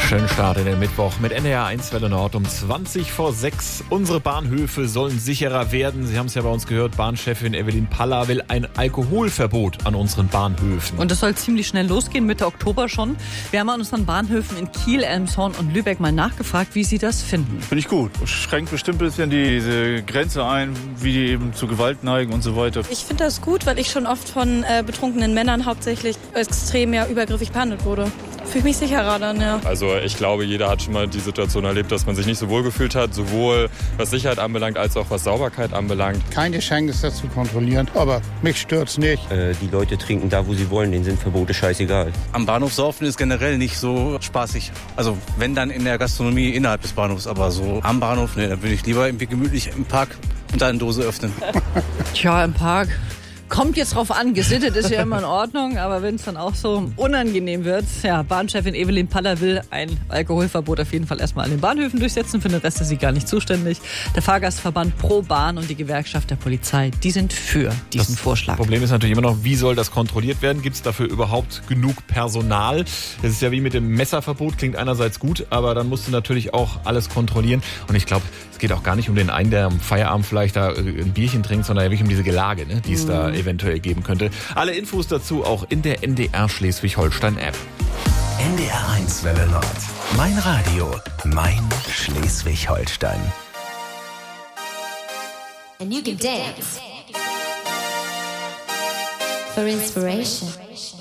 Schönen Start in den Mittwoch mit NDR 1 Welle Nord um 20 vor 6. Unsere Bahnhöfe sollen sicherer werden. Sie haben es ja bei uns gehört, Bahnchefin Evelyn Paller will ein Alkoholverbot an unseren Bahnhöfen. Und das soll ziemlich schnell losgehen, Mitte Oktober schon. Wir haben an unseren Bahnhöfen in Kiel, Elmshorn und Lübeck mal nachgefragt, wie sie das finden. Finde ich gut. Schränkt bestimmt ein bisschen diese Grenze ein, wie die eben zu Gewalt neigen und so weiter. Ich finde das gut, weil ich schon oft von betrunkenen Männern hauptsächlich extrem übergriffig behandelt wurde. Fühle mich sicherer dann, ja. Also ich glaube, jeder hat schon mal die Situation erlebt, dass man sich nicht so wohl gefühlt hat, sowohl was Sicherheit anbelangt, als auch was Sauberkeit anbelangt. Keine Chance, das zu kontrollieren, aber mich stört's nicht. Die Leute trinken da, wo sie wollen, denen sind Verbote scheißegal. Am Bahnhof saufen ist generell nicht so spaßig. Also wenn dann in der Gastronomie innerhalb des Bahnhofs, aber so am Bahnhof, ne, dann würde ich lieber irgendwie gemütlich im Park und da eine Dose öffnen. Tja, im Park. Kommt jetzt drauf an, gesittet ist ja immer in Ordnung, aber wenn es dann auch so unangenehm wird, ja, Bahnchefin Evelyn Paller will ein Alkoholverbot auf jeden Fall erstmal an den Bahnhöfen durchsetzen, für den Rest ist sie gar nicht zuständig. Der Fahrgastverband Pro Bahn und die Gewerkschaft der Polizei, die sind für diesen Vorschlag. Das Problem ist natürlich immer noch, wie soll das kontrolliert werden? Gibt es dafür überhaupt genug Personal? Das ist ja wie mit dem Messerverbot, klingt einerseits gut, aber dann musst du natürlich auch alles kontrollieren. Und ich glaube, es geht auch gar nicht um den einen, der am Feierabend vielleicht da ein Bierchen trinkt, sondern wirklich um diese Gelage, ne, die es da eventuell geben könnte. Alle Infos dazu auch in der NDR Schleswig-Holstein-App. NDR 1 Welle Nord. Mein Radio, mein Schleswig-Holstein. And you can dance for inspiration.